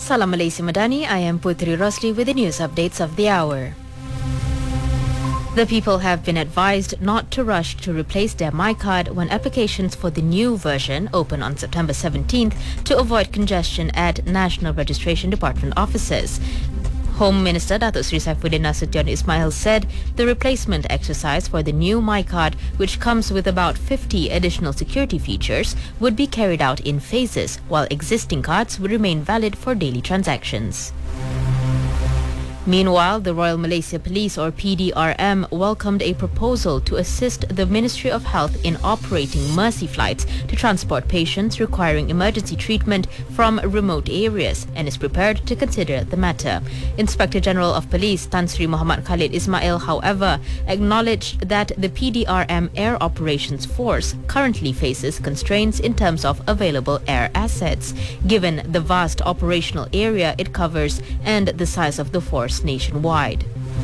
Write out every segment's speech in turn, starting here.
Salam Malaysia Madani, I am Putri Rosli with the news updates of the hour. The people have been advised not to rush to replace their MyCard when applications for the new version open on September 17th to avoid congestion at National Registration Department offices. Home Minister Datuk Seri Saifuddin Nasution Ismail said the replacement exercise for the new MyCard, which comes with about 50 additional security features, would be carried out in phases, while existing cards would remain valid for daily transactions. Meanwhile, the Royal Malaysia Police or PDRM welcomed a proposal to assist the Ministry of Health in operating Mercy flights to transport patients requiring emergency treatment from remote areas and is prepared to consider the matter. Inspector General of Police Tan Sri Muhammad Khalid Ismail, however, acknowledged that the PDRM Air Operations Force currently faces constraints in terms of available air assets, given the vast operational area it covers and the size of the force nationwide.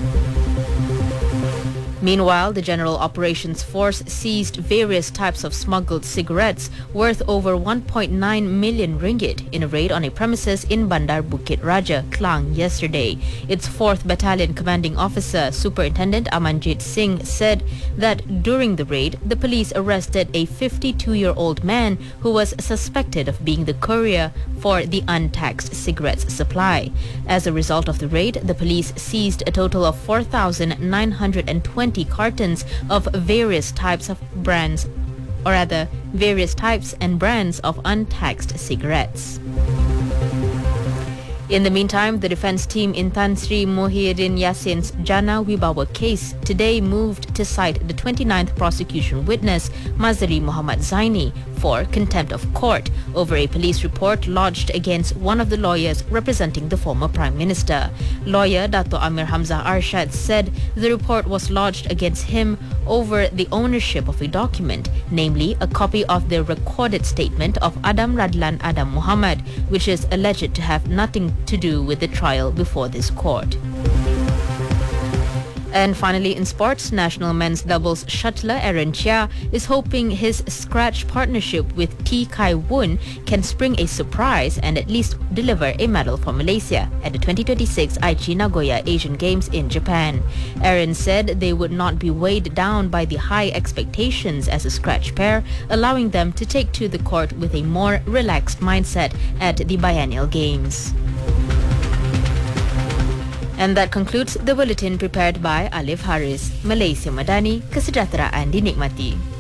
Meanwhile, the General Operations Force seized various types of smuggled cigarettes worth over 1.9 million ringgit in a raid on a premises in Bandar Bukit Raja, Klang yesterday. Its 4th Battalion Commanding Officer, Superintendent Amanjit Singh, said that during the raid, the police arrested a 52-year-old man who was suspected of being the courier for the untaxed cigarettes supply. As a result of the raid, the police seized a total of 4,920 cartons of various types and brands of untaxed cigarettes. In the meantime, the defence team in Tan Sri Muhyiddin Yassin's Jana Wibawa case today moved to cite the 29th prosecution witness, Mazari Muhammad Zaini, for contempt of court over a police report lodged against one of the lawyers representing the former Prime Minister. Lawyer Dato Amir Hamzah Arshad said the report was lodged against him over the ownership of a document, namely a copy of the recorded statement of Adam Radlan Adam Muhammad, which is alleged to have nothing to do with the trial before this court. And finally, in sports, national men's doubles shuttler Aaron Chia is hoping his scratch partnership with T. Kai Woon can spring a surprise and at least deliver a medal for Malaysia at the 2026 Aichi Nagoya Asian Games in Japan. Aaron said they would not be weighed down by the high expectations as a scratch pair, allowing them to take to the court with a more relaxed mindset at the biennial games. And that concludes the bulletin prepared by Alif Haris. Malaysia Madani, kesejahteraan dinikmati.